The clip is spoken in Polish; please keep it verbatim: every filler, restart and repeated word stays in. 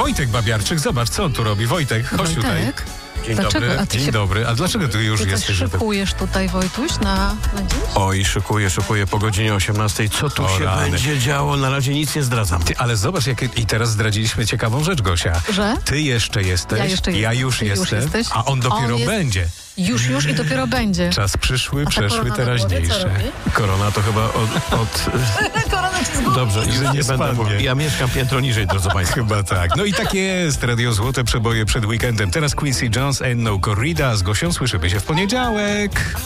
Wojtek Babiarczyk, zobacz, co on tu robi. Wojtek, chodź tutaj. Wojtek? Dzień Dlaczego? dobry. A ty Dzień się- dobry. A dlaczego ty już Ty coś jesteś? że to- szykujesz tutaj, Wojtuś, na, na dziś? Oj, szykuję, szykuję po godzinie osiemnastej. Co tu O się rany. będzie działo? Na razie nic nie zdradzam. Ty, ale zobacz, jakie... I teraz zdradziliśmy ciekawą rzecz, Gosia. Że? Ty jeszcze jesteś, Ja jeszcze ja jestem, już ty już jestem, jesteś. a on dopiero On jest- będzie. Już, już i dopiero będzie. Czas przyszły, A ta przeszły, korona na głowie co teraźniejsze. robi? Korona to chyba od... od Korona ci z głowy. dobrze, Że że nie nie będę spadnie. mówił. Ja mieszkam piętro niżej, drodzy Państwo. Chyba tak. No i tak jest. Radio Złote Przeboje przed weekendem. Teraz Quincy Jones and No Corrida. Z Gosią słyszymy się w poniedziałek.